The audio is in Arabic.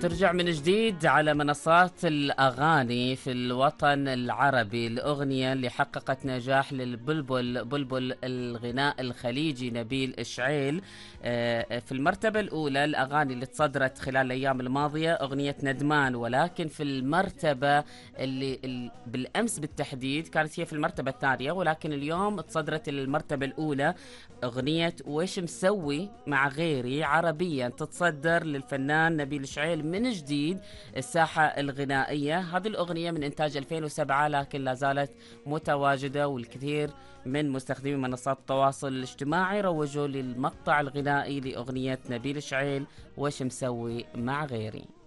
ترجع من جديد على منصات الأغاني في الوطن العربي الأغنية اللي حققت نجاح للبلبل بلبل الغناء الخليجي نبيل إشعيل. في المرتبة الأولى الأغاني اللي تصدرت خلال الأيام الماضية أغنية ندمان، ولكن في المرتبة اللي بالأمس بالتحديد كانت هي في المرتبة الثانية، ولكن اليوم تصدرت المرتبة الأولى أغنية ويش مسوي مع غيري عربيا، تتصدر للفنان نبيل إشعيل من جديد الساحة الغنائية. هذه الأغنية من إنتاج 2007 لكن لا زالت متواجدة، والكثير من مستخدمي منصات التواصل الاجتماعي روجوا للمقطع الغنائي لأغنية نبيل إشعيل وش مسوي مع غيري.